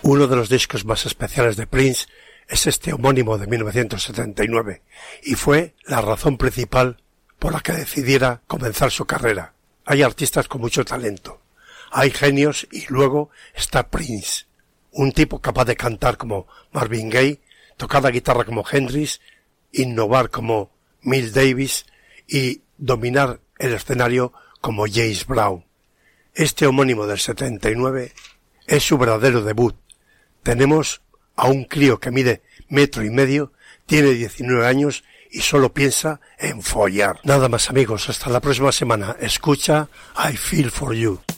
Uno de los discos más especiales de Prince es este homónimo de 1979 y fue la razón principal por la que decidiera comenzar su carrera. Hay artistas con mucho talento, hay genios y luego está Prince, un tipo capaz de cantar como Marvin Gaye, tocar la guitarra como Hendrix, innovar como Miles Davis y dominar el escenario como James Brown. Este homónimo del 79 es su verdadero debut. Tenemos a un crío que mide 1,5 metros, tiene 19 años y solo piensa en follar. Nada más, amigos, hasta la próxima semana. Escucha I Feel For You.